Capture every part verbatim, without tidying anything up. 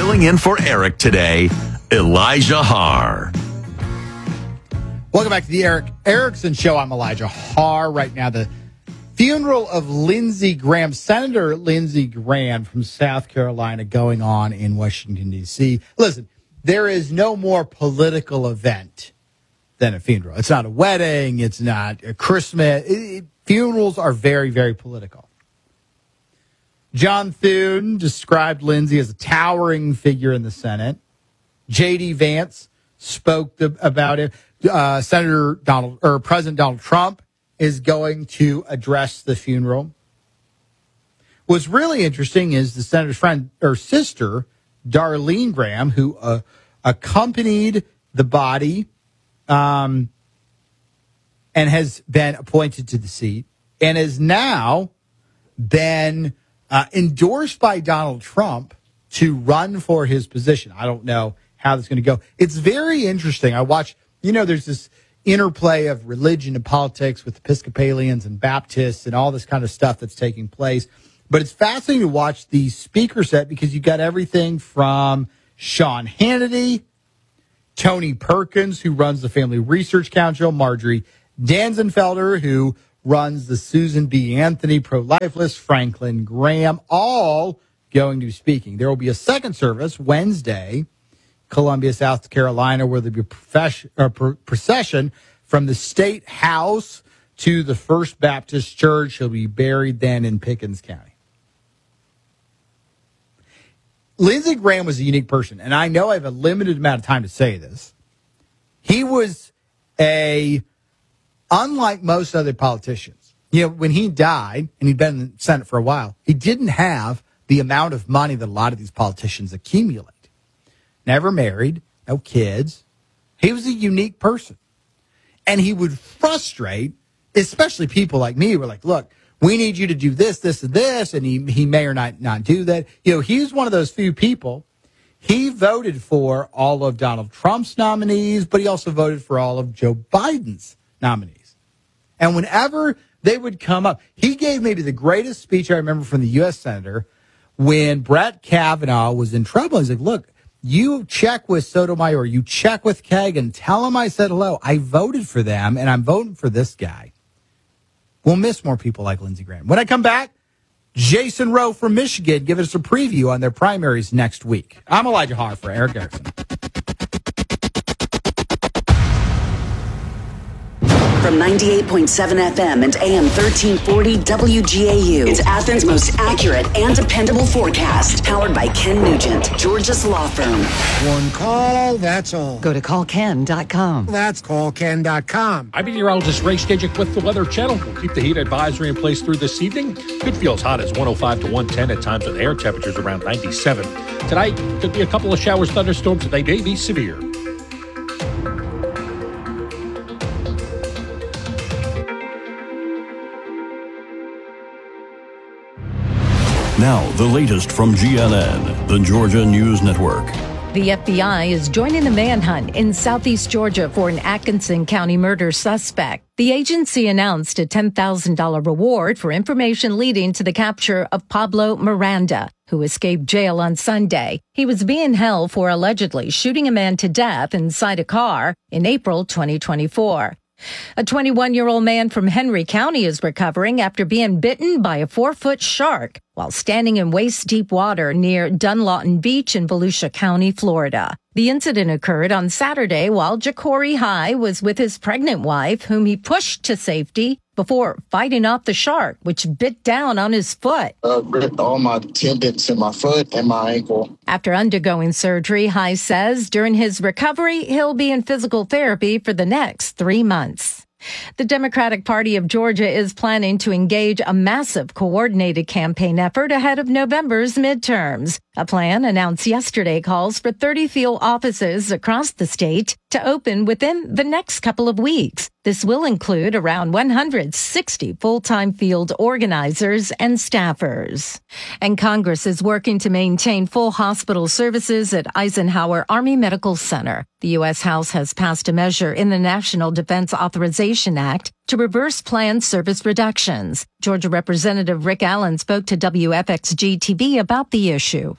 Filling in for Eric today, Elijah Haar. Welcome back to the Eric Erickson Show. I'm Elijah Haar. Right now, the funeral of Lindsey Graham, Senator Lindsey Graham from South Carolina, going on in Washington, D C. Listen, there is no more political event than a funeral. It's not a wedding. It's not a Christmas. It, it, funerals are very, very political. John Thune described Lindsey as a towering figure in the Senate. J D. Vance spoke to, about it. Uh, Senator Donald or President Donald Trump is going to address the funeral. What's really interesting is the senator's friend or sister, Darlene Graham, who uh, accompanied the body um, and has been appointed to the seat and has now been Uh, endorsed by Donald Trump to run for his position. I don't know how that's going to go. It's very interesting. I watch, you know, there's this interplay of religion and politics with Episcopalians and Baptists and all this kind of stuff that's taking place. But it's fascinating to watch the speaker set because you got everything from Sean Hannity, Tony Perkins, who runs the Family Research Council, Marjorie Danzenfelder, who runs the Susan B. Anthony Pro-Life List, Franklin Graham, all going to be speaking. There will be a second service Wednesday, Columbia, South Carolina, where there'll be a profession, uh, procession from the State House to the First Baptist Church. He'll be buried then in Pickens County. Lindsey Graham was a unique person, and I know I have a limited amount of time to say this. He was a... Unlike most other politicians, you know, when he died, and he'd been in the Senate for a while, he didn't have the amount of money that a lot of these politicians accumulate. Never married, no kids. He was a unique person. And he would frustrate, especially people like me, who were like, look, we need you to do this, this, and this, and he, he may or not, not do that. You know, he was one of those few people. He voted for all of Donald Trump's nominees, but he also voted for all of Joe Biden's nominees. And whenever they would come up, he gave maybe the greatest speech I remember from the U S Senator when Brett Kavanaugh was in trouble. He's like, look, you check with Sotomayor, you check with Kagan, tell him I said hello. I voted for them, and I'm voting for this guy. We'll miss more people like Lindsey Graham. When I come back, Jason Rowe from Michigan giving us a preview on their primaries next week. I'm Elijah Haar for Eric Erickson. From ninety-eight point seven F M and A M thirteen forty W G A U. It's Athens' most accurate and dependable forecast. Powered by Ken Nugent, Georgia's law firm. One call, that's all. Go to call ken dot com. That's call ken dot com. I'm meteorologist Ray Stajic with the Weather Channel. We'll keep the heat advisory in place through this evening. Could feel as hot as one oh five to one ten at times with air temperatures around ninety-seven. Tonight, could be a couple of showers, thunderstorms, and they may be severe. Now, the latest from G N N, the Georgia News Network. The F B I is joining the manhunt in southeast Georgia for an Atkinson County murder suspect. The agency announced a ten thousand dollars reward for information leading to the capture of Pablo Miranda, who escaped jail on Sunday. He was being held for allegedly shooting a man to death inside a car in April twenty twenty-four. A twenty-one-year-old man from Henry County is recovering after being bitten by a four-foot shark while standing in waist-deep water near Dunlawton Beach in Volusia County, Florida. The incident occurred on Saturday while Ja'Cory High was with his pregnant wife, whom he pushed to safety before fighting off the shark, which bit down on his foot. Uh, ripped all my tendons in my foot and my ankle. After undergoing surgery, High says during his recovery, he'll be in physical therapy for the next three months. The Democratic Party of Georgia is planning to engage a massive coordinated campaign effort ahead of November's midterms. A plan announced yesterday calls for thirty field offices across the state to open within the next couple of weeks. This will include around one hundred sixty full-time field organizers and staffers. And Congress is working to maintain full hospital services at Eisenhower Army Medical Center. The U S House has passed a measure in the National Defense Authorization Act to reverse planned service reductions. Georgia Representative Rick Allen spoke to W F X G T V about the issue.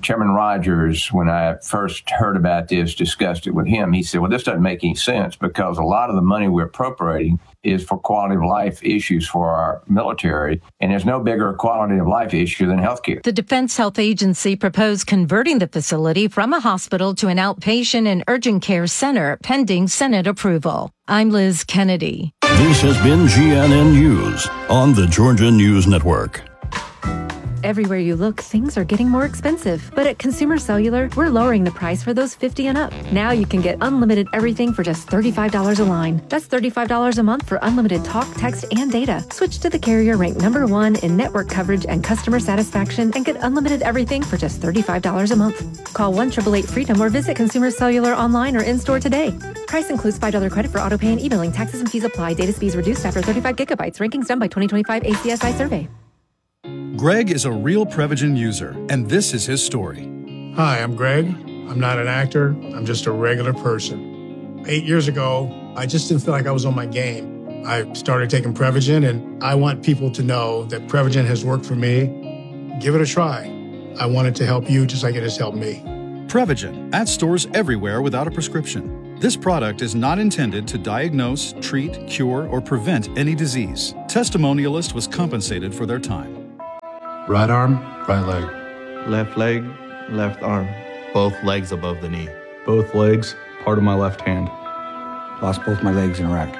Chairman Rogers, when I first heard about this, discussed it with him, he said, well, this doesn't make any sense because a lot of the money we're appropriating is for quality of life issues for our military, and there's no bigger quality of life issue than healthcare. The Defense Health Agency proposed converting the facility from a hospital to an outpatient and urgent care center pending Senate approval. I'm Liz Kennedy. This has been G N N News on the Georgia News Network. Everywhere you look, things are getting more expensive. But at Consumer Cellular, we're lowering the price for those fifty and up. Now you can get unlimited everything for just thirty-five dollars a line. That's thirty-five dollars a month for unlimited talk, text, and data. Switch to the carrier ranked number one in network coverage and customer satisfaction and get unlimited everything for just thirty-five dollars a month. Call one eight eight eight freedom or visit Consumer Cellular online or in-store today. Price includes five dollars credit for autopay and e-billing. Taxes and fees apply. Data speeds reduced after thirty-five gigabytes. Rankings done by twenty twenty-five A C S I survey. Greg is a real Prevagen user, and this is his story. Hi, I'm Greg. I'm not an actor. I'm just a regular person. Eight years ago, I just didn't feel like I was on my game. I started taking Prevagen, and I want people to know that Prevagen has worked for me. Give it a try. I want it to help you just like it has helped me. Prevagen, at stores everywhere without a prescription. This product is not intended to diagnose, treat, cure, or prevent any disease. Testimonialist was compensated for their time. Right arm, right leg. Left leg, left arm. Both legs above the knee. Both legs, part of my left hand. Lost both my legs in Iraq.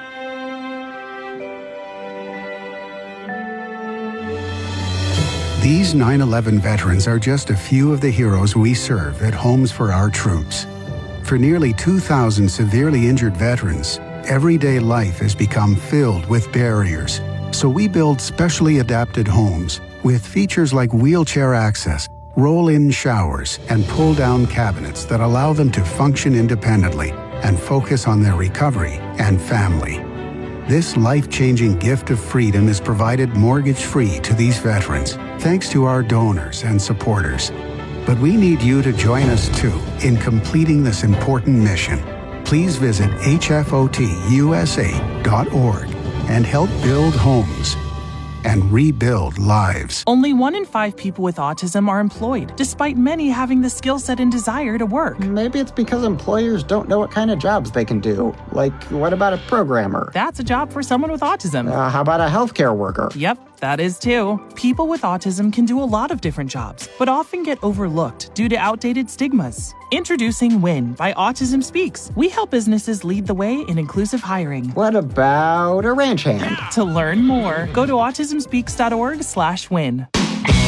These nine eleven veterans are just a few of the heroes we serve at Homes for Our Troops. For nearly two thousand severely injured veterans, everyday life has become filled with barriers. So we build specially adapted homes with features like wheelchair access, roll-in showers, and pull-down cabinets that allow them to function independently and focus on their recovery and family. This life-changing gift of freedom is provided mortgage-free to these veterans, thanks to our donors and supporters. But we need you to join us too in completing this important mission. Please visit H F O T U S A dot org and help build homes and rebuild lives. Only one in five people with autism are employed, despite many having the skill set and desire to work. Maybe it's because employers don't know what kind of jobs they can do. Like, what about a programmer? That's a job for someone with autism. Uh, how about a healthcare worker? Yep, that is too. People with autism can do a lot of different jobs, but often get overlooked due to outdated stigmas. Introducing WIN by Autism Speaks. We help businesses lead the way in inclusive hiring. What about a ranch hand? To learn more, go to autism speaks dot org slash win.